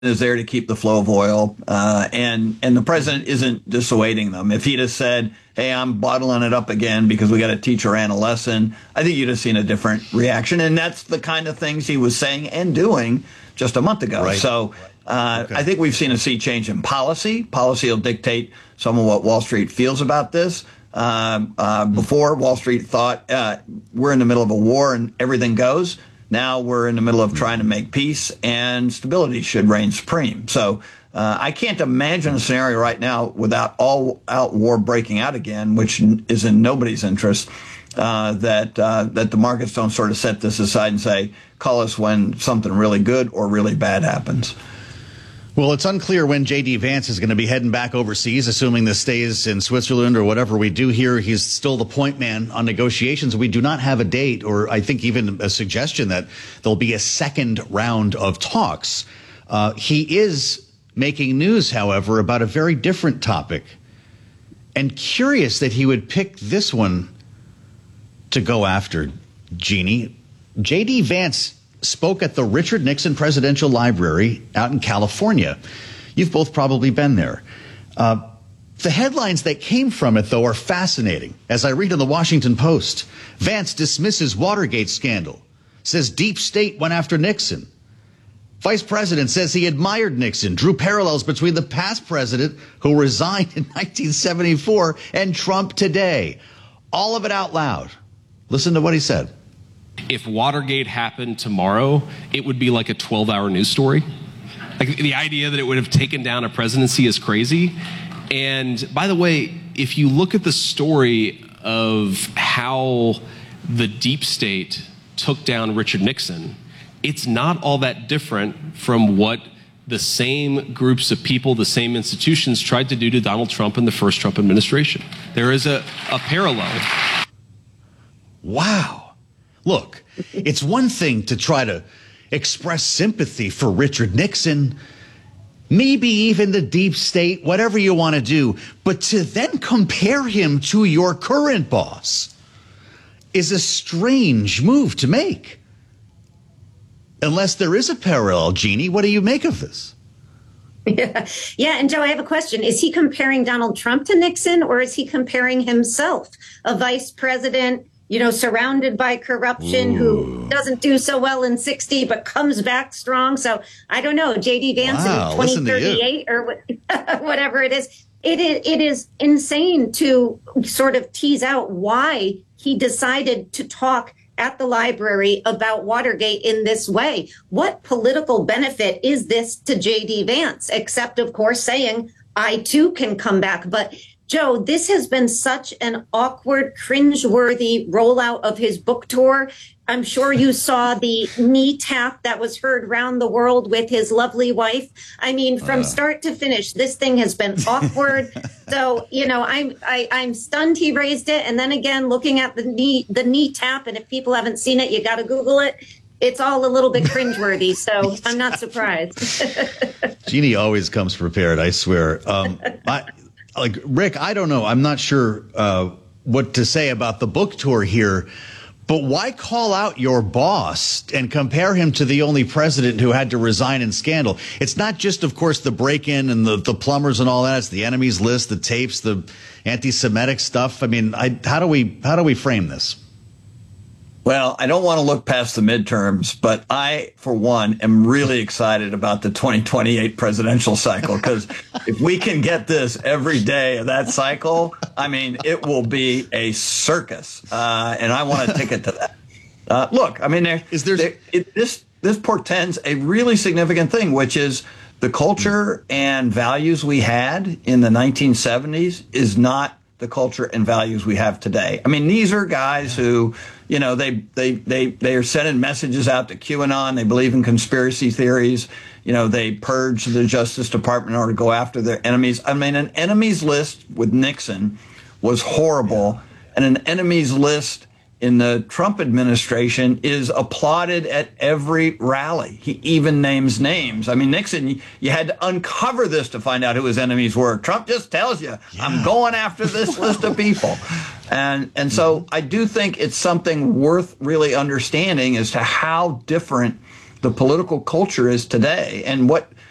is there to keep the flow of oil, and the president isn't dissuading them. If he'd have said, "Hey, I'm bottling it up again because we got to teach Iran a lesson," I think you'd have seen a different reaction. And that's the kind of things he was saying and doing just a month ago. Right. So I think we've seen a sea change in policy. Policy will dictate some of what Wall Street feels about this. Before, Wall Street thought we're in the middle of a war and everything goes. Now we're in the middle of trying to make peace, and stability should reign supreme. So I can't imagine a scenario right now without all-out war breaking out again, which is in nobody's interest, that the markets don't sort of set this aside and say, call us when something really good or really bad happens. Well, it's unclear when J.D. Vance is going to be heading back overseas, assuming this stays in Switzerland or whatever we do here. He's still the point man on negotiations. We do not have a date, or I think even a suggestion that there'll be a second round of talks. He is making news, however, about a very different topic. And curious that he would pick this one to go after, Jeannie. J.D. Vance spoke at the Richard Nixon Presidential Library out in California. You've both probably been there. The headlines that came from it, though, are fascinating. As I read in the Washington Post, Vance dismisses Watergate scandal, says deep state went after Nixon. Vice President says he admired Nixon, drew parallels between the past president who resigned in 1974 and Trump today. All of it out loud. Listen to what he said. If Watergate happened tomorrow, it would be like a 12-hour news story. Like, the idea that it would have taken down a presidency is crazy. And by the way, if you look at the story of how the deep state took down Richard Nixon, it's not all that different from what the same groups of people, the same institutions tried to do to Donald Trump in the first Trump administration. There is a parallel. Wow. Look, it's one thing to try to express sympathy for Richard Nixon, maybe even the deep state, whatever you want to do, but to then compare him to your current boss is a strange move to make. Unless there is a parallel, Jeannie, what do you make of this? Yeah, and Joe, I have a question. Is he comparing Donald Trump to Nixon, or is he comparing himself, a vice president, surrounded by corruption, who doesn't do so well in 60, but comes back strong? So I don't know, J.D. Vance in 2038 or whatever it is. It is insane to sort of tease out why he decided to talk at the library about Watergate in this way. What political benefit is this to J.D. Vance, except, of course, saying, I too can come back? But Joe, this has been such an awkward, cringeworthy rollout of his book tour. I'm sure you saw the knee tap that was heard around the world with his lovely wife. I mean, from start to finish, this thing has been awkward. So, I'm stunned he raised it. And then again, looking at the knee tap, and if people haven't seen it, you got to Google it. It's all a little bit cringeworthy, so I'm not surprised. Jeannie always comes prepared, I swear. Rick, I don't know. I'm not sure what to say about the book tour here, but why call out your boss and compare him to the only president who had to resign in scandal? It's not just, of course, the break-in and the plumbers and all that. It's the enemies list, the tapes, the anti-Semitic stuff. I mean, how do we frame this? Well, I don't want to look past the midterms, but I, for one, am really excited about the 2028 presidential cycle, because if we can get this every day of that cycle, I mean, it will be a circus, and I want a ticket to that. Look, I mean, this portends a really significant thing, which is the culture and values we had in the 1970s is not the culture and values we have today. I mean, these are guys who, they are sending messages out to QAnon. They believe in conspiracy theories. They purge the Justice Department in order to go after their enemies. I mean, an enemies list with Nixon was horrible, and an enemies list in the Trump administration is applauded at every rally. He even names names. I mean, Nixon, you had to uncover this to find out who his enemies were. Trump just tells you, I'm going after this list of people. And so I do think it's something worth really understanding as to how different the political culture is today, and what